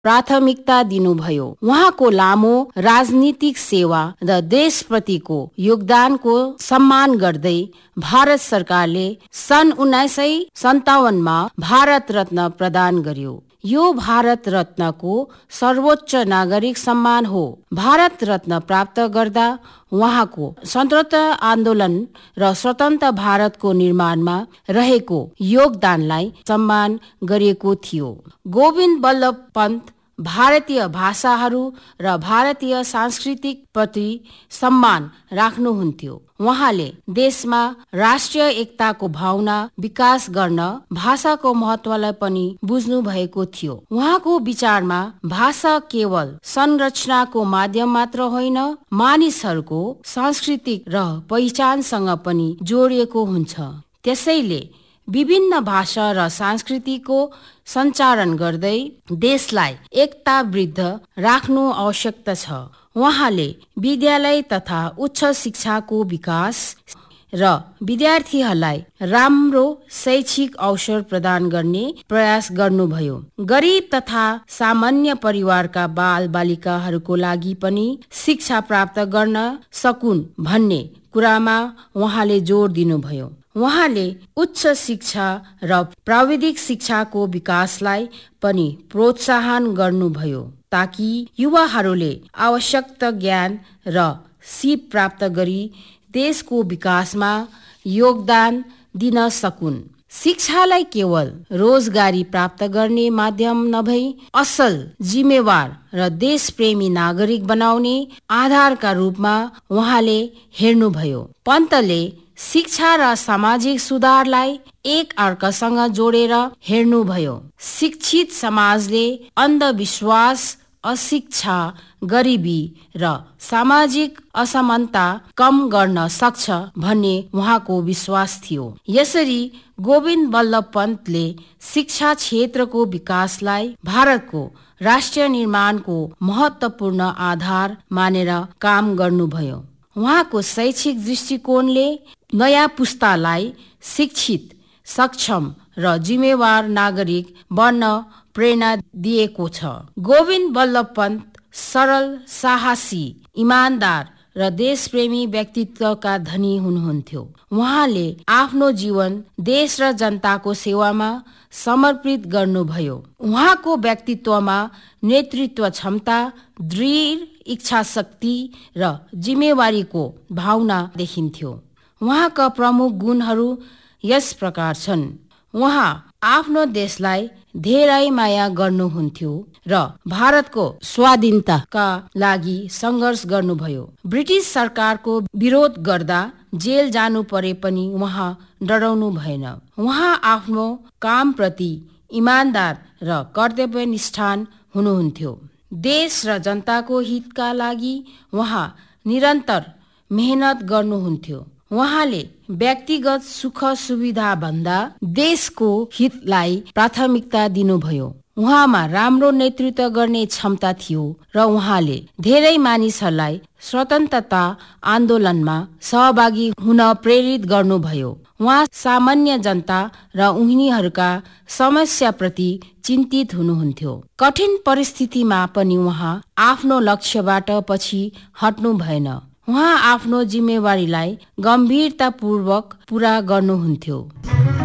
प्राथमिकता दिनुभयो। उहाँको लामो राजनीतिक सेवा र देशप्रतिको योगदानको सम्मान गर्दै भारत सरकारले सन् 1957 भारत रत्न प्रदान गर्यो। यो भारत रत्नको सर्वोच्च नागरिक सम्मान हो। भारत रत्न प्राप्त गर्दा उहाँको स्वतन्त्रता आन्दोलन र स्वतन्त्र भारतको निर्माणमा रहेको योगदानलाई सम्मान गरिएको थियो। गोविन्द बल्लभ पन्त भारतीय भाषाहरू र भारतीय सांस्कृतिक प्रति सम्मान राख्नुहुन्थ्यो। उहाँले देशमा राष्ट्रिय एकताको भावना विकास गर्न भाषाको महत्वलाई पनि बुझ्नु भएको थियो। उहाँको विचारमा भाषा केवल संरचनाको माध्यम मात्र होइन, मानिसहरूको सांस्कृतिक र पहिचानसँग पनि जोडिएको हुन्छ। त्यसैले विभिन्न भाषा र संस्कृतिको सञ्चालन गर्दै देशलाई एकताबद्ध राख्नु आवश्यक छ। उहाँले विद्यालय तथा उच्च शिक्षाको विकास र विद्यार्थीहरूलाई राम्रो शैक्षिक अवसर प्रदान गर्ने प्रयास गर्नुभयो। गरिब तथा सामान्य परिवारका बाल बालिकाहरूको लागि पनि शिक्षा प्राप्त गर्न सकुन् भन्ने कुरामा उहाँले जोड दिनुभयो। उहाँले उच्च शिक्षा र प्राविधिक शिक्षाको विकासलाई पनि प्रोत्साहन गर्नुभयो ताकि युवाहरूले आवश्यक ज्ञान र सिप प्राप्त गरी देशको विकासमा योगदान दिन सकुन्। शिक्षालाई केवल रोजगारी प्राप्त गर्ने माध्यम नभई असल जिम्मेवार र देशप्रेमी नागरिक बनाउने आधारका रूपमा उहाँले हेर्नुभयो। पन्तले शिक्षा र सामाजिक सुधारलाई एक अर्कासँग जोडेर हेर्नुभयो। शिक्षित समाजले अन्धविश्वास, अशिक्षा, गरिबी र सामाजिक असमानता कम गर्न सक्छ भन्ने उहाँको विश्वास थियो। यसरी गोविन्द बल्लभ पन्तले शिक्षा क्षेत्रको विकासलाई भारतको राष्ट्रिय निर्माणको महत्त्वपूर्ण आधार मानेर काम गर्नुभयो। उहाँको शैक्षिक दृष्टिकोणले नयाँ पुस्तालाई शिक्षित, सक्षम र जिम्मेवार नागरिक बन्न प्रेरणा दिएको छ। गोविन्द बल्लभ पन्त सरल, साहसी, इमानदार र देशप्रेमी व्यक्तित्वका धनी हुनुहुन्थ्यो। उहाँले आफ्नो जीवन देश र जनताको सेवामा समर्पित गर्नुभयो। उहाँको व्यक्तित्वमा नेतृत्व क्षमता, दृढ इच्छा शक्ति र जिम्मेवारीको भावना देखिन्थ्यो। उहाँका प्रमुख गुणहरू यस प्रकार छन्। उहाँ आफ्नो देशलाई धेरै माया गर्नुहुन्थ्यो र भारतको स्वाधीनताका लागि सङ्घर्ष गर्नुभयो। ब्रिटिस सरकारको विरोध गर्दा जेल जानु परे पनि उहाँ डराउनु भएन। उहाँ आफ्नो कामप्रति इमानदार र कर्तव्यनिष्ठान हुनुहुन्थ्यो। देश र जनताको हितका लागि उहाँ निरन्तर मेहनत गर्नुहुन्थ्यो। उहाँले व्यक्तिगत सुख सुविधा भन्दा देशको हितलाई प्राथमिकता दिनुभयो। उहाँमा राम्रो नेतृत्व गर्ने क्षमता थियो र उहाँले धेरै मानिसहरूलाई स्वतन्त्रता आन्दोलनमा सहभागी हुन प्रेरित गर्नुभयो। उहाँ सामान्य जनता र उनीहरूका समस्याप्रति चिन्तित हुनुहुन्थ्यो। कठिन परिस्थितिमा पनि उहाँ आफ्नो लक्ष्यबाट पछि हट्नु भएन। उहाँ आफ्नो जिम्मेवारीलाई गम्भीरतापूर्वक पूरा गर्नुहुन्थ्यो।